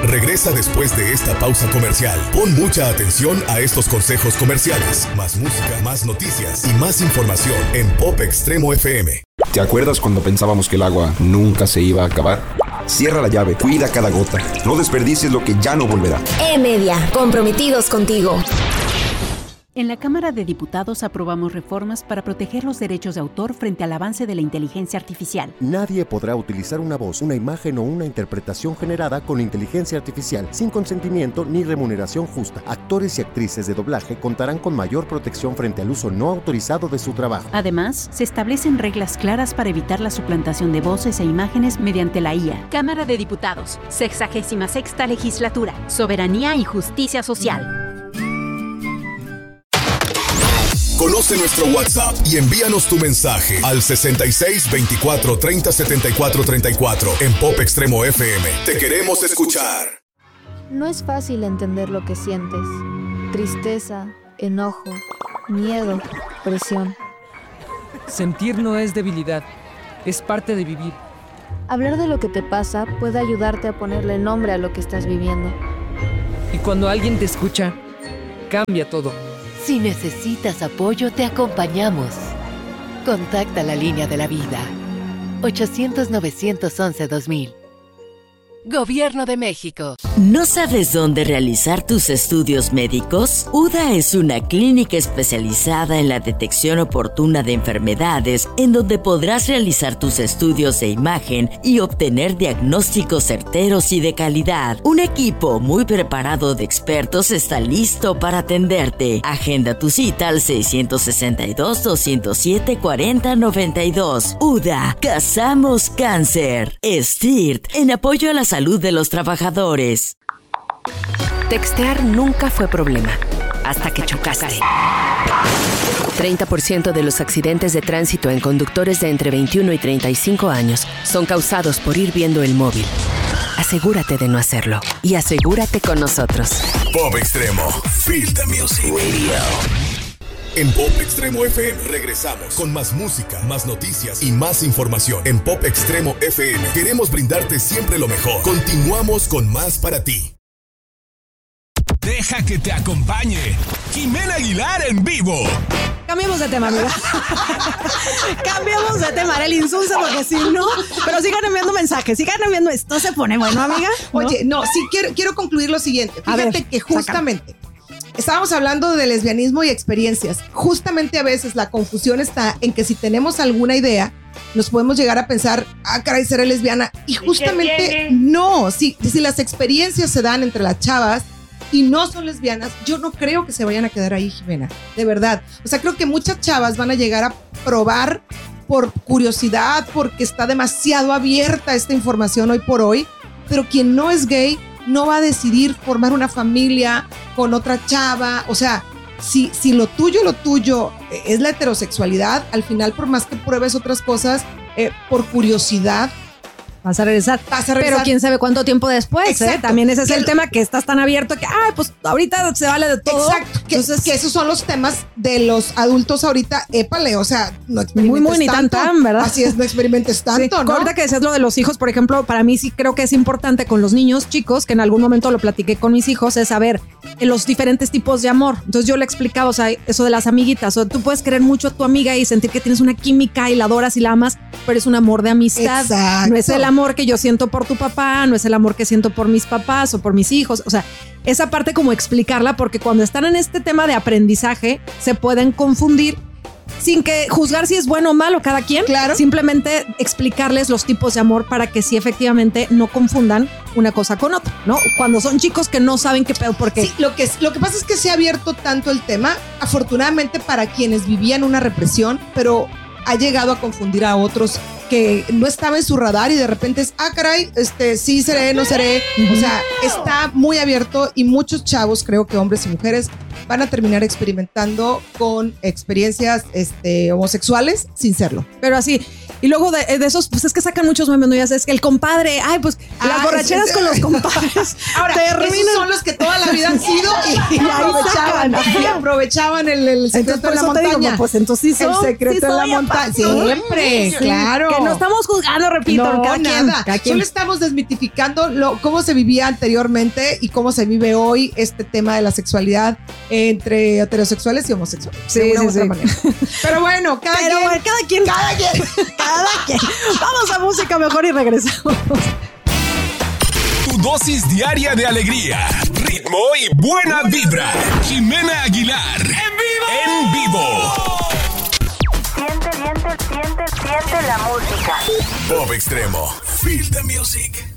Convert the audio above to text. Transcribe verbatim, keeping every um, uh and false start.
regresa después de esta pausa comercial. Pon mucha atención a estos consejos comerciales. Más música, más noticias y más información en Pop Extremo F M. ¿Te acuerdas cuando pensábamos que el agua nunca se iba a acabar? Cierra la llave, cuida cada gota. No desperdicies lo que ya no volverá. E-Media, comprometidos contigo. En la Cámara de Diputados aprobamos reformas para proteger los derechos de autor frente al avance de la inteligencia artificial. Nadie podrá utilizar una voz, una imagen o una interpretación generada con inteligencia artificial sin consentimiento ni remuneración justa. Actores y actrices de doblaje contarán con mayor protección frente al uso no autorizado de su trabajo. Además, se establecen reglas claras para evitar la suplantación de voces e imágenes mediante la I A. Cámara de Diputados, sexagésima sexta legislatura, soberanía y justicia social. Conoce nuestro WhatsApp y envíanos tu mensaje al sesenta y seis veinticuatro treinta setenta y cuatro treinta y cuatro en Pop Extremo F M. Te queremos escuchar. No es fácil entender lo que sientes. Tristeza, enojo, miedo, presión. Sentir no es debilidad, es parte de vivir. Hablar de lo que te pasa puede ayudarte a ponerle nombre a lo que estás viviendo. Y cuando alguien te escucha, cambia todo. Si necesitas apoyo, te acompañamos. Contacta la línea de la vida. ochocientos, novecientos once, dos mil. Gobierno de México. ¿No sabes dónde realizar tus estudios médicos? U D A es una clínica especializada en la detección oportuna de enfermedades, en donde podrás realizar tus estudios de imagen y obtener diagnósticos certeros y de calidad. Un equipo muy preparado de expertos está listo para atenderte. Agenda tu cita al seiscientos sesenta y dos, doscientos siete, cuarenta, noventa y dos. U D A, Cazamos Cáncer. S T I R T, en apoyo a la salud de los trabajadores. Textear nunca fue problema, hasta que chocaste. treinta por ciento de los accidentes de tránsito en conductores de entre veintiuno y treinta y cinco años son causados por ir viendo el móvil. Asegúrate de no hacerlo y asegúrate con nosotros. Pop Extremo, Feel the Music Radio. En Pop Extremo F M regresamos con más música, más noticias y más información. En Pop Extremo F M queremos brindarte siempre lo mejor. Continuamos con más para ti. Deja que te acompañe Jimena Aguilar en vivo. Cambiemos de tema, amiga. Cambiemos de tema, el insulto, porque si no, pero sigan enviando mensajes, sigan enviando. Esto se pone bueno, amiga. ¿No? Oye, no, sí quiero, quiero concluir lo siguiente. Fíjate ver, que justamente saca. Estábamos hablando de lesbianismo y experiencias. Justamente a veces la confusión está en que si tenemos alguna idea, nos podemos llegar a pensar, ah, caray, seré lesbiana. Y justamente no, si, si las experiencias se dan entre las chavas y no son lesbianas, yo no creo que se vayan a quedar ahí, Jimena, de verdad. O sea, creo que muchas chavas van a llegar a probar por curiosidad, porque está demasiado abierta esta información hoy por hoy, pero quien no es gay no va a decidir formar una familia con otra chava. O sea, si, si lo tuyo, lo tuyo es la heterosexualidad, al final, por más que pruebes otras cosas, eh, por curiosidad, Vas a regresar. Vas a regresar. Pero quién sabe cuánto tiempo después, ¿eh? También ese es el tema, que estás tan abierto que, ay, pues ahorita se vale de todo. Exacto. Que, Entonces, que esos son los temas de los adultos ahorita. Épale, o sea, no experimentes muy, muy ni tan, tan, ¿verdad? Así es, no experimentes tanto, sí. ¿No? Ahorita que decías lo de los hijos, por ejemplo, para mí sí creo que es importante con los niños chicos, que en algún momento lo platiqué con mis hijos, es saber los diferentes tipos de amor. Entonces yo le explicaba, o sea, eso de las amiguitas. O sea, tú puedes querer mucho a tu amiga y sentir que tienes una química y la adoras y la amas, pero es un amor de amistad. Exacto. No es el amor que yo siento por tu papá, no es el amor que siento por mis papás o por mis hijos. O sea, esa parte como explicarla, porque cuando están en este tema de aprendizaje se pueden confundir sin que juzgar si es bueno o malo cada quien. Claro. Simplemente explicarles los tipos de amor para que sí efectivamente no confundan una cosa con otra, ¿no? Cuando son chicos que no saben qué pedo, por qué. Sí, lo que, lo que pasa es que se ha abierto tanto el tema, afortunadamente para quienes vivían una represión, pero ha llegado a confundir a otros que no estaba en su radar y de repente es, ah, caray, este, sí seré, no seré. O sea, está muy abierto y muchos chavos, creo que hombres y mujeres, van a terminar experimentando con experiencias este, homosexuales sin serlo. Pero así, Y luego de, de esos, pues es que sacan muchos memes, ¿no? Ya sabes, el compadre, ay, pues ah, las borracheras es, es, con los compadres. Ahora, terminan. Esos son los que toda la vida han sido y, y, y aprovechaban, y aprovechaban el, el secreto de la montaña. Digo, pues entonces sí son, el secreto sí de la montaña. Siempre, sí, claro. Que no estamos juzgando, repito, no, cada quien, nada. cada quien. Solo estamos desmitificando lo, cómo se vivía anteriormente y cómo se vive hoy este tema de la sexualidad entre heterosexuales y homosexuales. Sí, de una sí, u otra sí. manera. Pero bueno, cada Pero quien. Bueno, cada quien. Cada quien. Cada quien. Vamos a música mejor y regresamos. Tu dosis diaria de alegría, ritmo y buena vibra. Jimena Aguilar. En vivo. En vivo. Siente, siente, siente, siente la música. Pop Extremo. Feel the music.